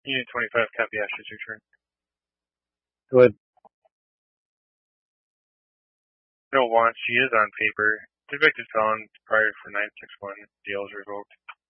Unit 25, copy, Ashley's return. Go ahead. No want, she is on paper. Convicted felon prior for 961. Deal is revoked.